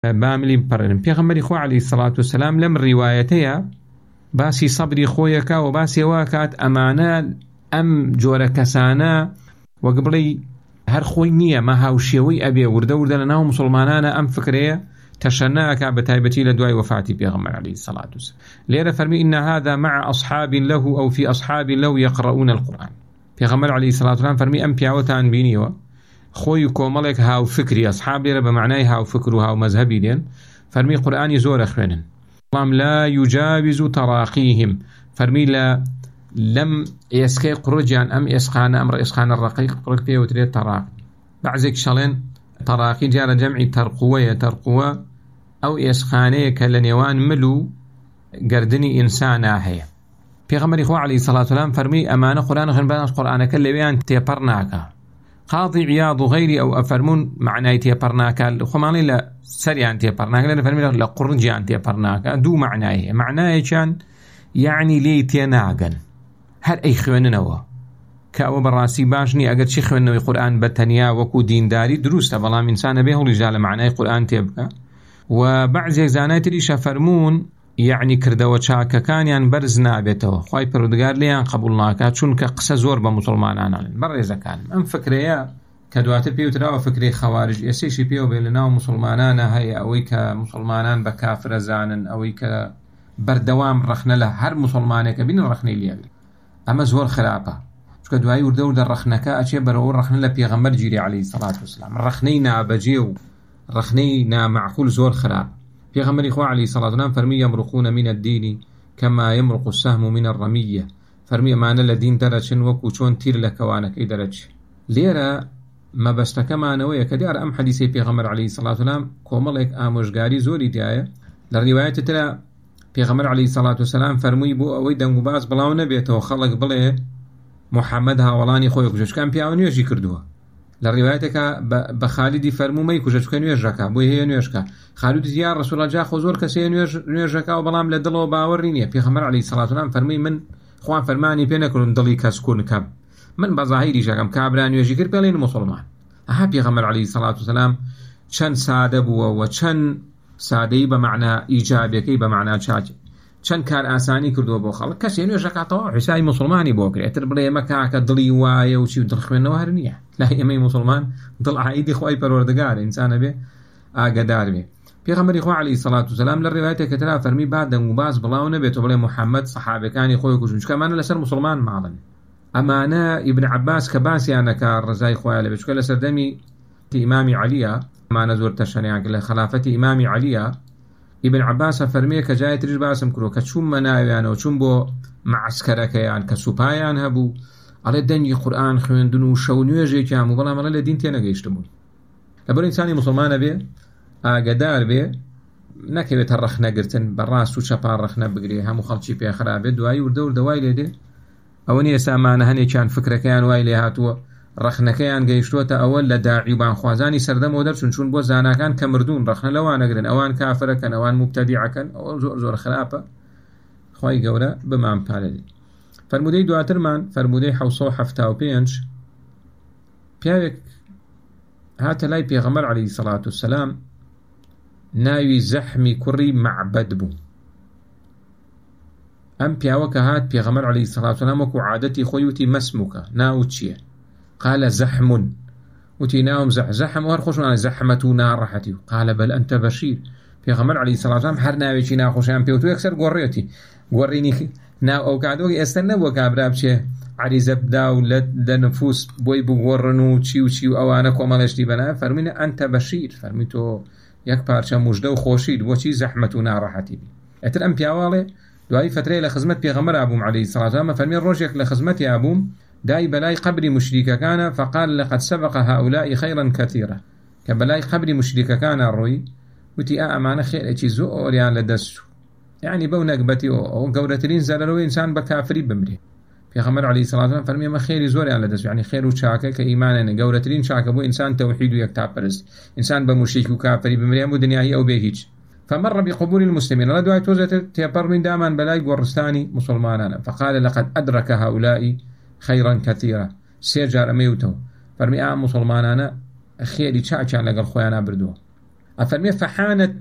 باملیم پەڕێنم. پێغەمبەری خوا عەلەیهی سەڵات وسەلام لەم ڕیوایەتەیە باسی سەبری خۆیەکە و باسی ئەوە کات ئەمانە ئەم جۆرە کەسانە وەک بڵێ هەر خۆی نییە مە هاوشێوەی ئەبێ وردە لە ناو مسلمانانە ئەم فکرەیە تەشەنەکە بە تایبەتی لە دوای وەفاتی پێغەمبەر عەلەیهی سەڵات وسەلام. لێرە فەرمی ئین هذا مع أصحاب له أو في أصحاب له يقرؤون القرآن. پێغەمبەر عەلەیهی سەڵات وسەلام فەرمی ئەم پیاوەتان بینیوە خۆی کۆمەڵێک هاو فکری ئەصحاب لێرە بە معنای هاو فکر و هاو مەذهبی دێن فەرمی قورئانی زۆر ئەخوێنن بەڵام لا يجاوز تراقيهم فەرمی لەم ئێسکەی قڕجیان ئەم ئێسقانە ئەم ئێسقانە ڕقیق قڕک پێوترێت تەراق. بەعزێک شەڵێن تەراقی جارە جەمعی تەرقوەیە. تەرقوە ئەو ئێسقانەیە کە لە نێوان مل و گردنی ئینسانە هەیە. پێغەمبەری خوا عەلەیهی سەڵات وسەلام فەرمی ئەمانە قورئان خوێن بەس قورئانەکە لەوێیان تێپەڕ ناکە. قاضی عیاض و غەیری ئەو ئەفەرمون معنای تێپەڕ ناکە خۆماڵی لە سەریان تێپەڕ ناکە لە فەرمی لە قوڕجیان تێپەڕ ناکە. دوو معنایە معنایەکیان یعنی لێی تێ ناگەن هەر ئەی خوێننەوە کە ئەوە بەڕاستی باش نییە. ئەگەر چی خوێندنەوەی قورئان بە تەنیا وەکو دینداری دروستە بەڵام ئینسانە بێ هەوڵیژا لە معنای قورئان تێ بکە. و بەعزێک زانای تریشە فەرمون یعنی کردەوە چاکەکانیان بەرز نابێتەوە خوای پەروەردگار لێیان قبول ناکات چونکە قسە زۆر بە مسلمانانان بەڕێزەکانم. ئەم فکرەیە کە دواتر پێوتراوە فکرەی خەوارج ئێسێشی پێوە بێ لە ناو مسلمانانە هەیە ئەوەی کە مسلمانان بە کافرە زانن ئەوەی کە بەردەوام ڕەخنە لە هەر مسلمانێکە بینن ڕەخنەی لێبێ. ئەمە زۆر خراپە چونکە دوایی وردە ڕەخنەکە ئەچێ بەرەوە ڕەخنە لە پێغەمبەر گیری عەلەیهی سەڵات وسەلام. ڕەخنەی نابەجێ و ڕەخنەی نامعقول زۆر خراپ. پێغەمبەری خوا عەلەیهی سەڵات وسەلام فەرمی یەمرقون من الدین کەما یەمرق السهم من الرەمیە. فەرمی ئەمانە لە دین دەرەچن وەکو چۆن تیر لە کەوانەکەی دەرەچێ. لێرە مەبەستەکەمانەوەیە کە دیارە ئەم حەدیثەی پێغەمبەر عەلەیهی سەڵات وسەلام کۆمەڵێک ئامۆژگاری زۆری دایە. لە ڕیوایەتە ترە پێغەمبەر عەلەیهی سەڵات وسەلام فەرمووی بۆ ئەوەی دەنگ و باز بڵاو نەبێتەوە خەڵک بڵێ محەممەد هاوڵانی خۆی کوژەکان پیاوە نوێژی کردووە. لە ڕیوایەتێکە بە خالیدی فەرموومەی کوژەچکە نوێژەکە بۆی هەیە نوێژکە. خالید یا ڕەسوڵ جا خۆ زۆر کەسەیە نوێژەکە و بەڵام لە دڵەوە باوەڕی نییە. پێغەمبەر عەلەیهی سەڵات وسەلام فەرمووی من خوا فەرمانی پێ نەکردم دڵی کەس کوون کەم من بە زاهیری شەکەم کابرا نوێژی کرد پێڵێن مسلمان. ئەها پێغەمبەر عەلەیهی سەڵات وسەلام چەند سادە بووە و چەند سادەی بە معنە ئیجابیەکەی بە معنە چاک چەند کار ئاسانی کردووە بۆ خەڵک. کەسێ نوێژەکاتەوە حیسای مسلمانی بۆ کرێت تر بڵێ ئێمە کاکە دڵی وایە و چی و دڵخوێنەوە هەر نییە. لا ئێمەی مسلمان دڵ عایدی خوای پەروەردگارە ئینسانە بێ ئاگدار بێ. پێغەمبەری خوا عەلەیهی سەڵات وسەلام لە ڕیوایەتێکە ترا فەرمی با دەنگ و باز بڵاو نەبێتەوە بڵێ محەممەد سەحابەکانی خۆی کوژن چونکە ئەمانە لەسەر مسلمان ماڵن. ئەمانە ئیبن عەباس کە باسییانەکە ڕزای خۆیان لەبێت چونکە لە سەردەمی ئیمامی عەلیە ئەمانە زۆر تەشەنیان کرد لە خلافەتی ئیمامی عەلیە. ابن عباس فەرمێ کە جای تریش باسم کردو کە چووممە ناویانەوە چوون بۆ معسکەرەکەیان کە سوپایان هەبوو ئەڵێ دەنگی قورئان خوێندن و شەو نوێژێکیان و بەڵام ئەڵێ لە دین تێنەگەیشتم بوون. لەبەر ئینسانی مسلمانە بێ ئاگدار بێ نەکەوێتە ڕەخنەگرتن بەڕاست و چەپا ڕەخنە بگرێ هەموو خەڵکی پێخرابێت دوایی وردە وای لێدێ. ئەوە نیە ئێستامانە هەنێکیان فکرەکەیان وای لێ هاتووە ڕەخنەکەیان گەیشتووەتە ئەوە لە داعیبان خوازانی سەردەمەوە دەرچون چون بۆ زاناکان کە مردوون ڕەخنە لەوانەگرن ئەوان کافرەکەن ئەوان مبتەدیعەکەن ئەوە زۆر زۆر خراپە. خوای گەورە بمان پارێزێ. فەرمودەی دواترمان فەرمودەی 775 پیاوێک هاتە لای پێغەمبەر عەلەیهی سەڵات وسەلام ناوی زەحمی کوڕی مەعبەد بوو. ئەم پیاوە کە هات پێغەمبەر عەلەیهی سەڵات وسەلام وەکو عادەتی خۆی وتی مەسموکە ناو چییە؟ قال زحم وتي ناوم زحم وهر خوشنا زحمة ناڕەحەتی قال بل أنت بشير. پێغەمبەر عەلەیهی سەڵات وسەلام هەر ناوێکی ناخۆشیان پێوتو یەکسەر گۆڕێتی گۆڕینی ناو ئەو کاتەوەی ئێستا نەبووە کابرا بچێ عەریزە بدا و لە نفوس بۆی بگۆڕن و چی و ئەوانە کۆمەڵێشتی بەنا فەرمینە ئەنتە بەشیر فەرمی تۆ یەک پارچە موژدە و خۆشید بۆچی زەحمەت و ناڕەحەتی بی. ئەتر ئەم پیاواڵێ دوایی فترەیە لە خزمەت پێغەمبەر ئابووم عەلەیهی سەڵات وسەلام فەرمی ڕۆژێک لە خزمەتی ئابووم دای بەلای قبری مشریکەکانە فقال لقد سبق هؤلاء خيرا كثيرا کە بەلای قبری مشریکەکانە ڕۆی وتی ئەمانە خێرێکی زۆریان لە دەست یعنی بەو نەکبەتی ئەو گەورەترین زەرەرەوەی ئینسان بە کافری بمرێ. پێغەمبەر عەلەیهی سەڵات وسەلام فەرمی ئەمە خێری زۆریان لە دەست یعنی خێر و چاکە کە ئیمانێنە گەورەترین چاکە بۆ ئینسان تەوحید و یەکتاپەرست ئینسان بە مشریک و کافری بمرێ و دنیای ئەو بێ هیچ. فمر بقبور المسلمين لا دعاء توزت تيبر من دامان بلاي قرستاني مسلمانا فقال لقد أدرك هؤلاء خيرا كثيرا سيرجار أميوتو فرمي مسلمانا خيري چاچان لقل خويانا بردو ئەفەرمێ فەحانت